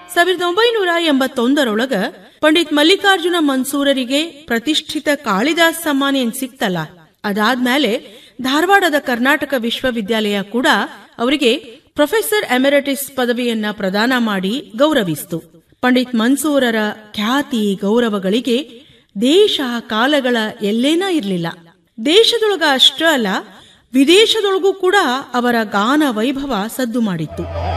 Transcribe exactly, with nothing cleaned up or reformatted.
ಸಾವಿರದ ಒಂಬೈನೂರ ಎಂಬತ್ತೊಂದರೊಳಗ ಪಂಡಿತ್ ಮಲ್ಲಿಕಾರ್ಜುನ ಮನ್ಸೂರರಿಗೆ ಪ್ರತಿಷ್ಠಿತ ಕಾಳಿದಾಸ್ ಸಮ್ಮಾನ ಏನ್ ಸಿಕ್ತಲ್ಲ, ಅದಾದ್ಮೇಲೆ ಧಾರವಾಡದ ಕರ್ನಾಟಕ ವಿಶ್ವವಿದ್ಯಾಲಯ ಕೂಡ ಅವರಿಗೆ ಪ್ರೊಫೆಸರ್ ಎಮೆರಿಟಸ್ ಪದವಿಯನ್ನ ಪ್ರದಾನ ಮಾಡಿ ಗೌರವಿಸಿತು. ಪಂಡಿತ್ ಮನ್ಸೂರರ ಖ್ಯಾತಿ ಗೌರವಗಳಿಗೆ ದೇಶ ಕಾಲಗಳ ಎಲ್ಲೇನ ಇರಲಿಲ್ಲ. ದೇಶದೊಳಗ ಅಷ್ಟೇ ಅಲ್ಲ, ವಿದೇಶದೊಳಗೂ ಕೂಡ ಅವರ ಗಾನ ವೈಭವ ಸದ್ದು ಮಾಡಿತ್ತು.